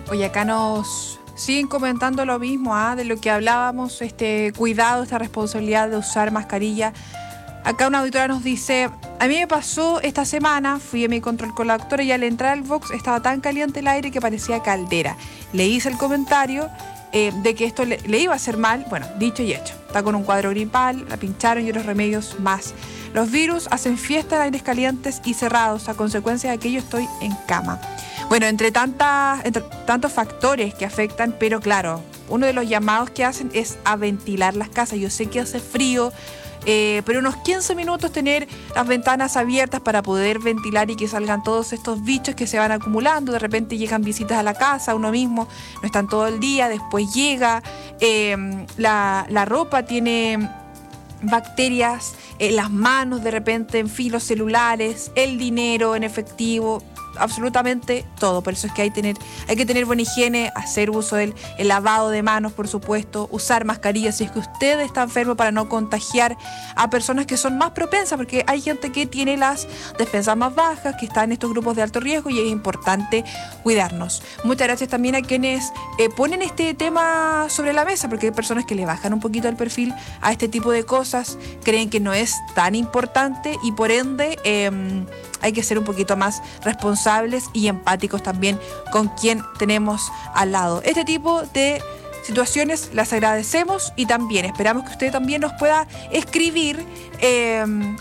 Oye, acá nos siguen comentando lo mismo, de lo que hablábamos, este cuidado, esta responsabilidad de usar mascarilla. Acá una auditora nos dice: a mí me pasó esta semana, fui a mi control con la doctora y al entrar al box estaba tan caliente el aire que parecía caldera. Le hice el comentario de que esto le iba a hacer mal. Bueno, dicho y hecho. Está con un cuadro gripal, la pincharon y otros remedios más. Los virus hacen fiesta en aires calientes y cerrados. A consecuencia de aquello estoy en cama. Bueno, entre tantos factores que afectan, pero claro, uno de los llamados que hacen es a ventilar las casas. Yo sé que hace frío, pero unos 15 minutos tener las ventanas abiertas para poder ventilar y que salgan todos estos bichos que se van acumulando. De repente llegan visitas a la casa, uno mismo no están todo el día, después llega, la ropa tiene bacterias, las manos de repente, en fin, los celulares, el dinero en efectivo, absolutamente todo. Por eso es que hay que tener buena higiene, hacer uso del el lavado de manos, por supuesto, usar mascarillas si es que usted está enfermo para no contagiar a personas que son más propensas, porque hay gente que tiene las defensas más bajas, que está en estos grupos de alto riesgo y es importante cuidarnos. Muchas gracias también a quienes ponen este tema sobre la mesa, porque hay personas que le bajan un poquito el perfil a este tipo de cosas, creen que no es tan importante y por ende hay que ser un poquito más responsables y empáticos también con quien tenemos al lado. Este tipo de situaciones las agradecemos y también esperamos que usted también nos pueda escribir